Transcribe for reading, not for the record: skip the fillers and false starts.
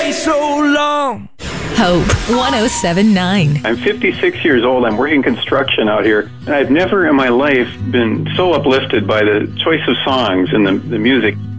stay so long. Hope 107.9. I'm 56 years old. I'm working construction out here. And I've never in my life been so uplifted by the choice of songs and the music.